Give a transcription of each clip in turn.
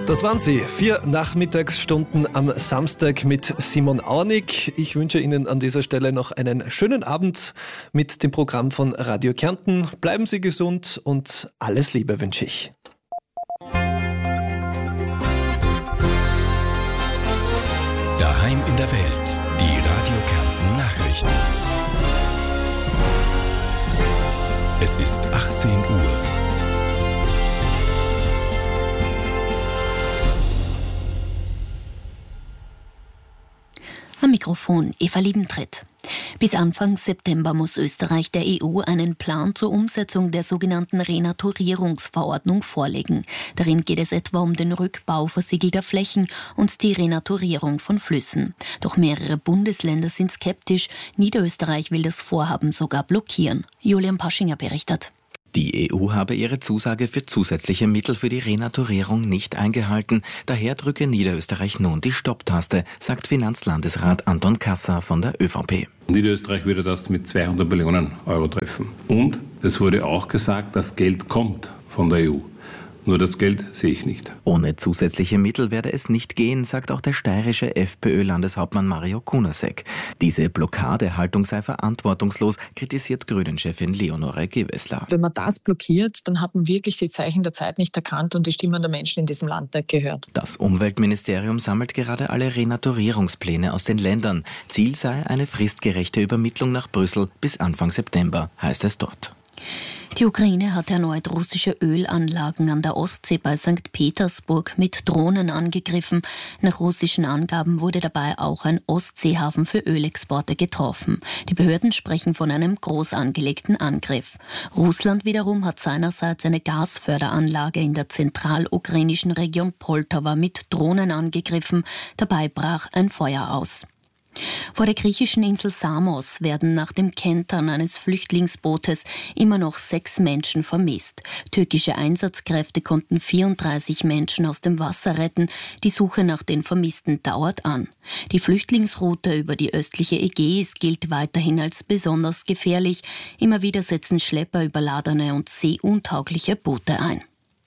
Das waren sie, 4 Nachmittagsstunden am Samstag mit Simon Auernig. Ich wünsche Ihnen an dieser Stelle noch einen schönen Abend mit dem Programm von Radio Kärnten. Bleiben Sie gesund und alles Liebe wünsche ich. Daheim in der Welt, die Radio Kärnten Nachrichten. Es ist 18 Uhr. Am Mikrofon Eva Liebentritt. Bis Anfang September muss Österreich der EU einen Plan zur Umsetzung der sogenannten Renaturierungsverordnung vorlegen. Darin geht es etwa um den Rückbau versiegelter Flächen und die Renaturierung von Flüssen. Doch mehrere Bundesländer sind skeptisch. Niederösterreich will das Vorhaben sogar blockieren. Julian Paschinger berichtet. Die EU habe ihre Zusage für zusätzliche Mittel für die Renaturierung nicht eingehalten. Daher drücke Niederösterreich nun die Stopptaste, sagt Finanzlandesrat Anton Kasser von der ÖVP. Niederösterreich würde das mit 200 Millionen Euro treffen. Und es wurde auch gesagt, das Geld kommt von der EU. Nur das Geld sehe ich nicht. Ohne zusätzliche Mittel werde es nicht gehen, sagt auch der steirische FPÖ-Landeshauptmann Mario Kunasek. Diese Blockadehaltung sei verantwortungslos, kritisiert Grünen-Chefin Leonore Gewessler. Wenn man das blockiert, dann hat man wirklich die Zeichen der Zeit nicht erkannt und die Stimmen der Menschen in diesem Land nicht gehört. Das Umweltministerium sammelt gerade alle Renaturierungspläne aus den Ländern. Ziel sei eine fristgerechte Übermittlung nach Brüssel bis Anfang September, heißt es dort. Die Ukraine hat erneut russische Ölanlagen an der Ostsee bei St. Petersburg mit Drohnen angegriffen. Nach russischen Angaben wurde dabei auch ein Ostseehafen für Ölexporte getroffen. Die Behörden sprechen von einem groß angelegten Angriff. Russland wiederum hat seinerseits eine Gasförderanlage in der zentralukrainischen Region Poltawa mit Drohnen angegriffen. Dabei brach ein Feuer aus. Vor der griechischen Insel Samos werden nach dem Kentern eines Flüchtlingsbootes immer noch 6 Menschen vermisst. Türkische Einsatzkräfte konnten 34 Menschen aus dem Wasser retten. Die Suche nach den Vermissten dauert an. Die Flüchtlingsroute über die östliche Ägäis gilt weiterhin als besonders gefährlich. Immer wieder setzen Schlepper überladene und seeuntaugliche Boote ein.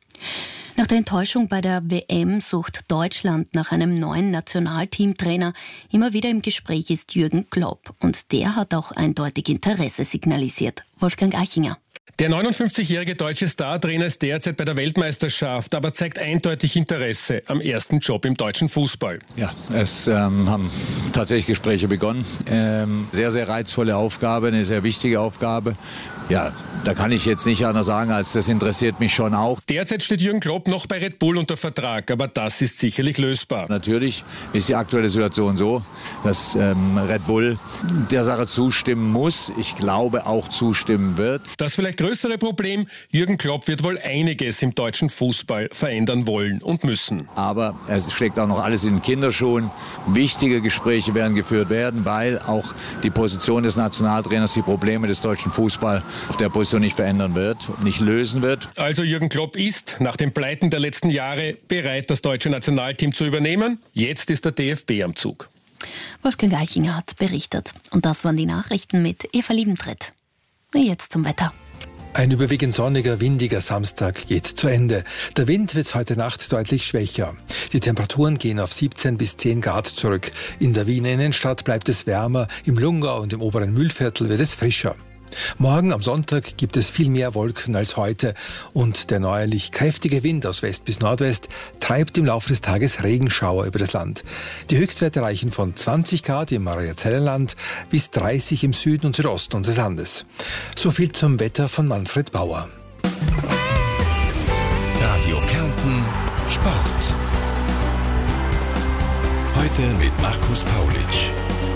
Nach der Enttäuschung bei der WM sucht Deutschland nach einem neuen Nationalteamtrainer. Immer wieder im Gespräch ist Jürgen Klopp und der hat auch eindeutig Interesse signalisiert. Wolfgang Eichinger. Der 59-jährige deutsche Startrainer ist derzeit bei der Weltmeisterschaft, aber zeigt eindeutig Interesse am ersten Job im deutschen Fußball. Ja, es haben tatsächlich Gespräche begonnen. Sehr, sehr reizvolle Aufgabe, eine sehr wichtige Aufgabe. Ja, da kann ich jetzt nicht anders sagen, als das interessiert mich schon auch. Derzeit steht Jürgen Klopp noch bei Red Bull unter Vertrag, aber das ist sicherlich lösbar. Natürlich ist die aktuelle Situation so, dass Red Bull der Sache zustimmen muss. Ich glaube auch zustimmen wird. Das vielleicht größere Problem, Jürgen Klopp wird wohl einiges im deutschen Fußball verändern wollen und müssen. Aber es steckt auch noch alles in den Kinderschuhen. Wichtige Gespräche werden geführt werden, weil auch die Position des Nationaltrainers die Probleme des deutschen Fußballs auf der Position nicht verändern wird, nicht lösen wird. Also Jürgen Klopp ist nach den Pleiten der letzten Jahre bereit, das deutsche Nationalteam zu übernehmen. Jetzt ist der DFB am Zug. Wolfgang Eichinger hat berichtet. Und das waren die Nachrichten mit Eva Liebentritt. Jetzt zum Wetter. Ein überwiegend sonniger, windiger Samstag geht zu Ende. Der Wind wird heute Nacht deutlich schwächer. Die Temperaturen gehen auf 17 bis 10 Grad zurück. In der Wiener Innenstadt bleibt es wärmer, im Lungau und im oberen Mühlviertel wird es frischer. Morgen am Sonntag gibt es viel mehr Wolken als heute und der neuerlich kräftige Wind aus West bis Nordwest treibt im Laufe des Tages Regenschauer über das Land. Die Höchstwerte reichen von 20 Grad im Mariazellenland bis 30 im Süden und Südosten unseres Landes. So viel zum Wetter von Manfred Bauer. Radio Kärnten Sport. Heute mit Markus Paulitsch.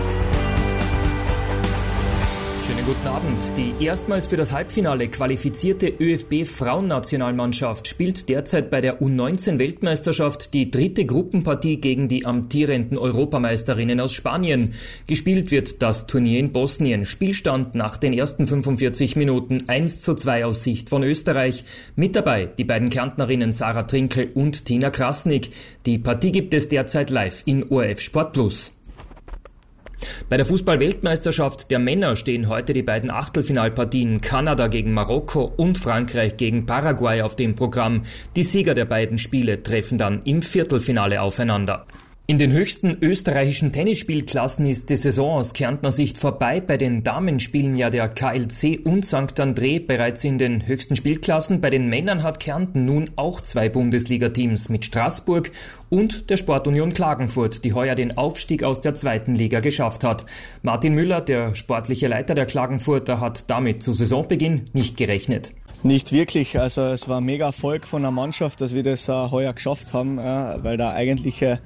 Schönen guten Abend. Die erstmals für das Halbfinale qualifizierte ÖFB-Frauennationalmannschaft spielt derzeit bei der U19-Weltmeisterschaft die 3. Gruppenpartie gegen die amtierenden Europameisterinnen aus Spanien. Gespielt wird das Turnier in Bosnien. Spielstand nach den ersten 45 Minuten 1:2 aus Sicht von Österreich. Mit dabei die beiden Kärntnerinnen Sarah Trinkel und Tina Krasnick. Die Partie gibt es derzeit live in ORF Sport Plus. Bei der Fußball-Weltmeisterschaft der Männer stehen heute die beiden Achtelfinalpartien Kanada gegen Marokko und Frankreich gegen Paraguay auf dem Programm. Die Sieger der beiden Spiele treffen dann im Viertelfinale aufeinander. In den höchsten österreichischen Tennisspielklassen ist die Saison aus Kärntner Sicht vorbei. Bei den Damen spielen ja der KLC und St. André bereits in den höchsten Spielklassen. Bei den Männern hat Kärnten nun auch 2 Bundesliga-Teams mit Straßburg und der Sportunion Klagenfurt, die heuer den Aufstieg aus der 2. Liga geschafft hat. Martin Müller, der sportliche Leiter der Klagenfurter, hat damit zu Saisonbeginn nicht gerechnet. Nicht wirklich, also es war ein mega Erfolg von der Mannschaft, dass wir das heuer geschafft haben, weil der eigentliche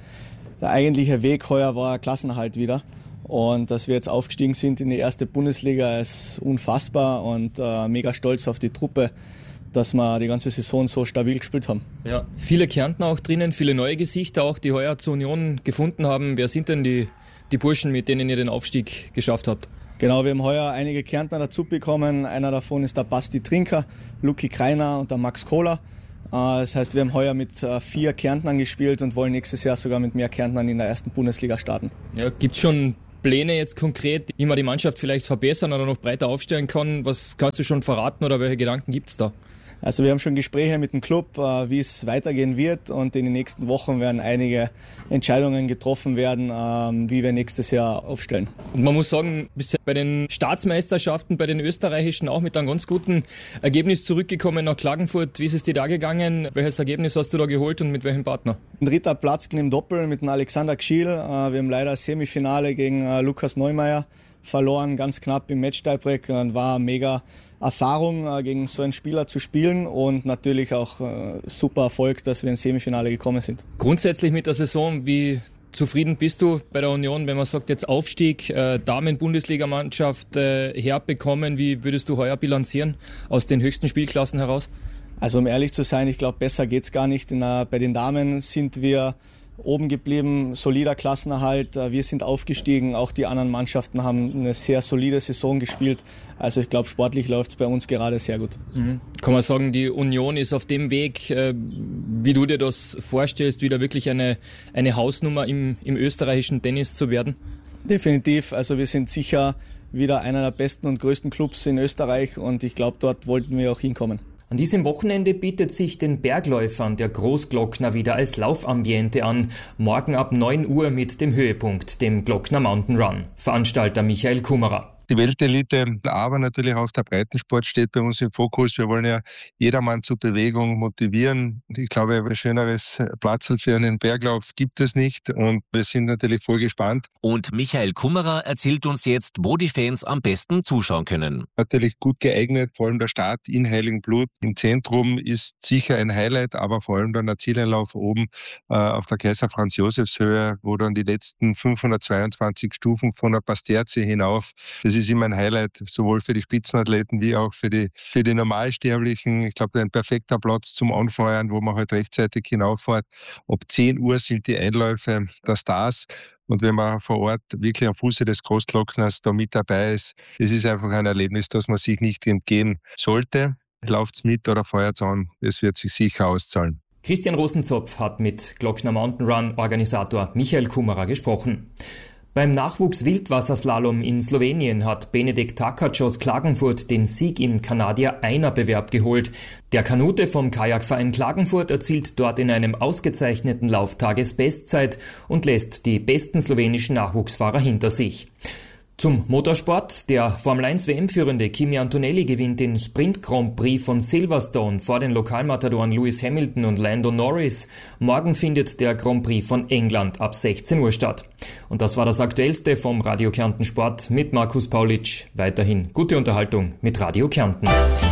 Weg heuer war Klassenerhalt wieder. Und dass wir jetzt aufgestiegen sind in die 1. Bundesliga ist unfassbar und mega stolz auf die Truppe, dass wir die ganze Saison so stabil gespielt haben. Ja, viele Kärntner auch drinnen, viele neue Gesichter auch, die heuer zur Union gefunden haben. Wer sind denn die Burschen, mit denen ihr den Aufstieg geschafft habt? Genau, wir haben heuer einige Kärntner dazu bekommen. Einer davon ist der Basti Trinker, Luki Kreiner und der Max Kohler. Das heißt, wir haben heuer mit 4 Kärntnern gespielt und wollen nächstes Jahr sogar mit mehr Kärntnern in der 1. Bundesliga starten. Ja, gibt es schon Pläne jetzt konkret, wie man die Mannschaft vielleicht verbessern oder noch breiter aufstellen kann? Was kannst du schon verraten oder welche Gedanken gibt es da? Also wir haben schon Gespräche mit dem Club, wie es weitergehen wird, und in den nächsten Wochen werden einige Entscheidungen getroffen werden, wie wir nächstes Jahr aufstellen. Und man muss sagen, bist ja bei den Staatsmeisterschaften, bei den österreichischen auch mit einem ganz guten Ergebnis zurückgekommen nach Klagenfurt. Wie ist es dir da gegangen? Welches Ergebnis hast du da geholt und mit welchem Partner? 3. Platz im Doppel mit dem Alexander Gschiel. Wir haben leider das Semifinale gegen Lukas Neumeier verloren, ganz knapp im Match-Tiebreak. War eine mega Erfahrung, gegen so einen Spieler zu spielen, und natürlich auch super Erfolg, dass wir ins Semifinale gekommen sind. Grundsätzlich mit der Saison, wie zufrieden bist du bei der Union, wenn man sagt jetzt Aufstieg, Damen-Bundesligamannschaft herbekommen? Wie würdest du heuer bilanzieren aus den höchsten Spielklassen heraus? Also um ehrlich zu sein, ich glaube, besser geht's gar nicht. Bei den Damen sind wir oben geblieben, solider Klassenerhalt. Wir sind aufgestiegen, auch die anderen Mannschaften haben eine sehr solide Saison gespielt. Also ich glaube, sportlich läuft es bei uns gerade sehr gut. Kann man sagen, die Union ist auf dem Weg, wie du dir das vorstellst, wieder wirklich eine Hausnummer im österreichischen Tennis zu werden? Definitiv, also wir sind sicher wieder einer der besten und größten Clubs in Österreich, und ich glaube, dort wollten wir auch hinkommen. An diesem Wochenende bietet sich den Bergläufern der Großglockner wieder als Laufambiente an. Morgen ab 9 Uhr mit dem Höhepunkt, dem Glockner Mountain Run. Veranstalter Michael Kummerer. Die Weltelite, aber natürlich auch der Breitensport steht bei uns im Fokus. Wir wollen ja jedermann zur Bewegung motivieren. Ich glaube, ein schöneres Platz für einen Berglauf gibt es nicht, und wir sind natürlich voll gespannt. Und Michael Kummerer erzählt uns jetzt, wo die Fans am besten zuschauen können. Natürlich gut geeignet, vor allem der Start in Heiligenblut im Zentrum ist sicher ein Highlight, aber vor allem dann der Zieleinlauf oben auf der Kaiser-Franz-Josefs-Höhe, wo dann die letzten 522 Stufen von der Pasterze hinauf, das ist immer ein Highlight, sowohl für die Spitzenathleten wie auch für die Normalsterblichen. Ich glaube, ein perfekter Platz zum Anfeuern, wo man halt rechtzeitig hinauffährt. Ab 10 Uhr sind die Einläufe der Stars. Und wenn man vor Ort wirklich am Fuße des Großglockners da mit dabei ist, es ist einfach ein Erlebnis, das man sich nicht entgehen sollte. Lauft's mit oder feuert's an, es wird sich sicher auszahlen. Christian Rosenzopf hat mit Glockner Mountain Run Organisator Michael Kummerer gesprochen. Beim Nachwuchs-Wildwasserslalom in Slowenien hat Benedikt Takac aus Klagenfurt den Sieg im Kanadier-Einer-Bewerb geholt. Der Kanute vom Kajakverein Klagenfurt erzielt dort in einem ausgezeichneten Lauf Tagesbestzeit und lässt die besten slowenischen Nachwuchsfahrer hinter sich. Zum Motorsport. Der Formel-1-WM-Führende Kimi Antonelli gewinnt den Sprint-Grand Prix von Silverstone vor den Lokalmatadoren Lewis Hamilton und Lando Norris. Morgen findet der Grand Prix von England ab 16 Uhr statt. Und das war das Aktuellste vom Radio Kärnten Sport mit Markus Paulitsch. Weiterhin gute Unterhaltung mit Radio Kärnten.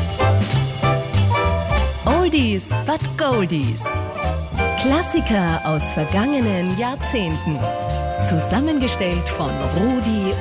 Oldies but Goldies. Klassiker aus vergangenen Jahrzehnten. Zusammengestellt von Rudi